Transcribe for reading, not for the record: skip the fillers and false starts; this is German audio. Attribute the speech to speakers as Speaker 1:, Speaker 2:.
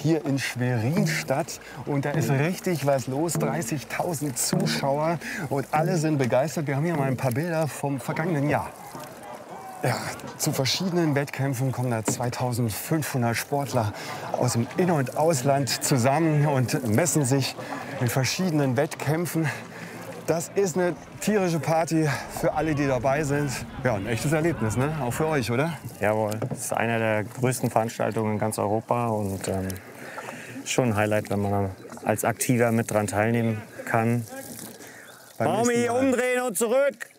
Speaker 1: hier in Schwerin statt. Und da ist richtig was los. 30.000 Zuschauer und alle sind begeistert. Wir haben hier mal ein paar Bilder vom vergangenen Jahr. Ja, zu verschiedenen Wettkämpfen kommen da 2.500 Sportler aus dem In- und Ausland zusammen und messen sich in verschiedenen Wettkämpfen. Das ist eine tierische Party für alle, die dabei sind. Ja, ein echtes Erlebnis, ne? Auch für euch, oder?
Speaker 2: Jawohl, das ist eine der größten Veranstaltungen in ganz Europa und schon ein Highlight, wenn man als Aktiver mit dran teilnehmen kann. Baumi, umdrehen und zurück!